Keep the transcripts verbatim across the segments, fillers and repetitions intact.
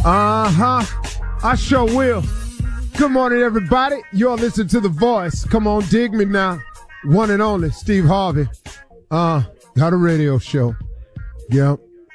Uh-huh. I sure will. Good morning, everybody. You're listening to The Voice. Come on, dig me now. One and only, Steve Harvey. Uh, got a radio show. Yep.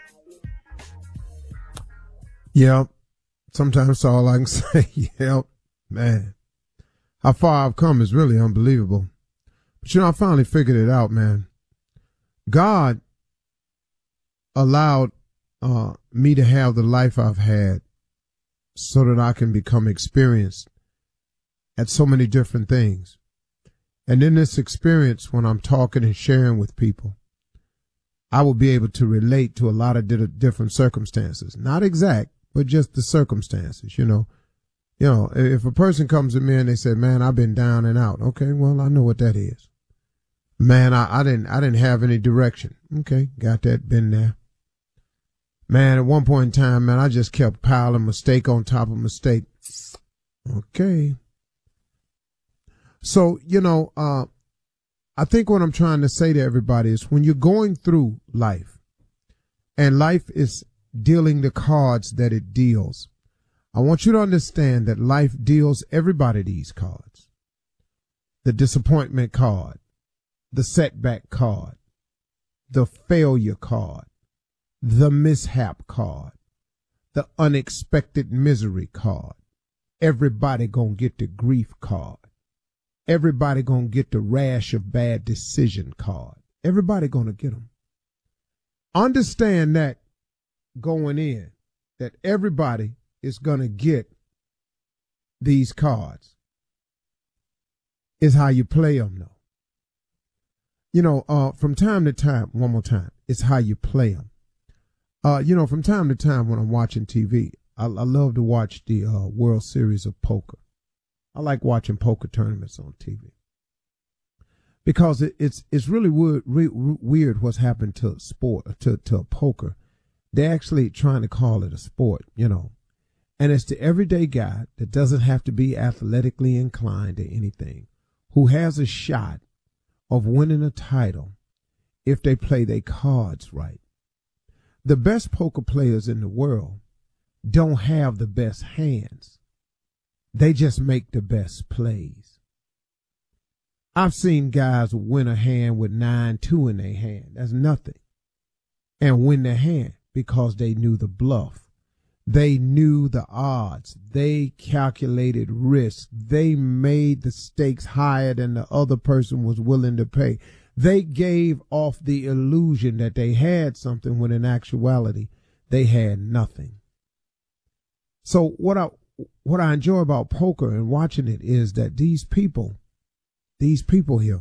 Yep. Sometimes that's all I can say. Yep. Man. How far I've come is really unbelievable. But you know, I finally figured it out, man. God allowed uh, me to have the life I've had so that I can become experienced at so many different things. And in this experience, when I'm talking and sharing with people, I will be able to relate to a lot of di- different circumstances. Not exact, but just the circumstances, you know. You know, if a person comes to me and they say, man, I've been down and out. Okay, well, I know what that is. Man, I, I didn't I didn't have any direction. Okay, got that, been there. Man, at one point in time, man, I just kept piling mistake on top of mistake. Okay. So, you know, uh, I think what I'm trying to say to everybody is when you're going through life and life is dealing the cards that it deals, I want you to understand that life deals everybody these cards. The disappointment card, the setback card, the failure card, the mishap card, the unexpected misery card. Everybody gonna get the grief card. Everybody gonna get the rash of bad decision card. Everybody gonna get them. Understand that going in, that everybody is gonna get these cards. Is how you play them, though. You know, uh, from time to time, one more time, it's how you play them. Uh, you know, from time to time when I'm watching T V, I, I love to watch the uh, World Series of Poker. I like watching poker tournaments on T V because it, it's it's really weird, re, weird what's happened to sport to to poker. They're actually trying to call it a sport, you know, and it's the everyday guy that doesn't have to be athletically inclined to anything, who has a shot of winning a title if they play their cards right. The best poker players in the world don't have the best hands. They just make the best plays. I've seen guys win a hand with nine two in their hand. That's nothing. And win their hand because they knew the bluff. They knew the odds. They calculated risk. They made the stakes higher than the other person was willing to pay. They gave off the illusion that they had something when in actuality they had nothing. So what I what I enjoy about poker and watching it is that these people, these people here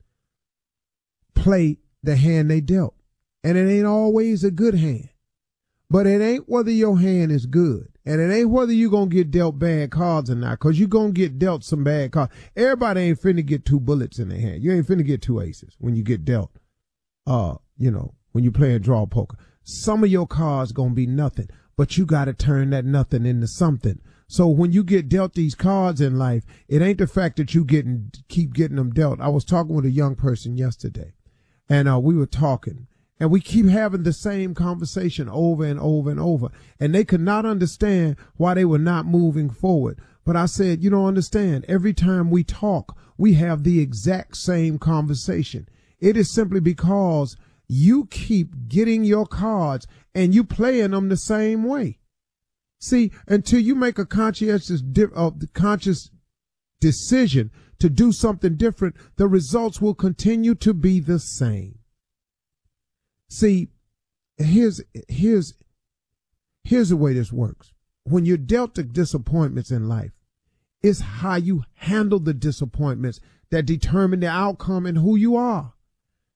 play the hand they dealt. And it ain't always a good hand. But it ain't whether your hand is good. And it ain't whether you're going to get dealt bad cards or not, because you're going to get dealt some bad cards. Everybody ain't finna get two bullets in their hand. You ain't finna get two aces when you get dealt, uh, you know, when you play a draw poker. Some of your cards going to be nothing, but you got to turn that nothing into something. So when you get dealt these cards in life, it ain't the fact that you getting keep getting them dealt. I was talking with a young person yesterday, and uh, we were talking. And we keep having the same conversation over and over and over. And they could not understand why they were not moving forward. But I said, you don't understand. Every time we talk, we have the exact same conversation. It is simply because you keep getting your cards and you playing them the same way. See, until you make a conscientious, uh, conscious decision to do something different, the results will continue to be the same. See, here's here's here's the way this works. When you're dealt the disappointments in life, it's how you handle the disappointments that determine the outcome and who you are.